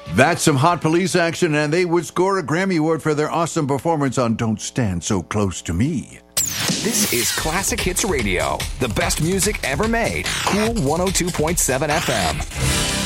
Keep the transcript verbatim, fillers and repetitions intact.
That's some Hot Police action, and they would score a Grammy Award for their awesome performance on Don't Stand So Close to Me. This is Classic Hits Radio, the best music ever made. Cool one oh two point seven F M.